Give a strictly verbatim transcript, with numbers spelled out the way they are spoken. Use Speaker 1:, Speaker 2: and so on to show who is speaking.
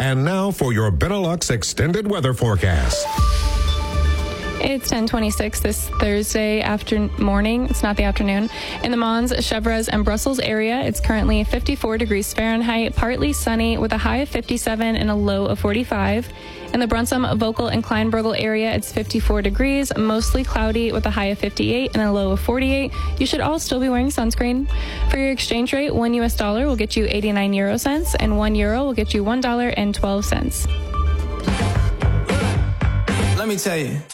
Speaker 1: And now for your Benelux extended weather forecast.
Speaker 2: It's ten twenty-six this Thursday after morning. It's not the afternoon. In the Mons, Chevreuse, and Brussels area, it's currently fifty-four degrees Fahrenheit, partly sunny with a high of fifty-seven and a low of forty-five. In the Brunsum, Vogel, and Kleinburgel area, it's fifty-four degrees, mostly cloudy with a high of fifty-eight and a low of forty-eight. You should all still be wearing sunscreen. For your exchange rate, one U S dollar will get you eighty-nine euro cents, and one euro will get you one dollar and twelve cents.
Speaker 3: Let me tell you.